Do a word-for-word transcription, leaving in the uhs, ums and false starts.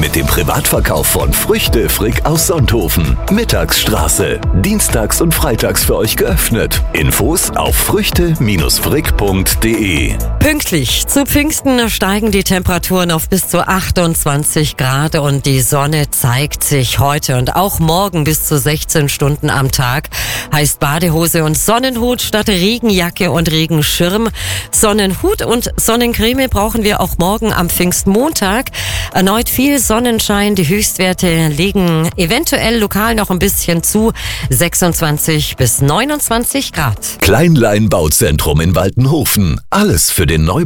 Mit dem Privatverkauf von Früchte Frick aus Sonthofen. Mittagsstraße. Dienstags und freitags für euch geöffnet. Infos auf früchte frick punkt de. Pünktlich zu Pfingsten steigen die Temperaturen auf bis zu achtundzwanzig Grad und die Sonne zeigt sich heute und auch morgen bis zu sechzehn Stunden am Tag. Heißt Badehose und Sonnenhut statt Regenjacke und Regenschirm. Sonnenhut und Sonnencreme brauchen wir auch morgen am Pfingstmontag. Erneut viel Sonnenschein. Die Höchstwerte legen eventuell lokal noch ein bisschen zu. sechsundzwanzig bis neunundzwanzig Grad. Kleinlein Bauzentrum in Waltenhofen. Alles für den Neubau.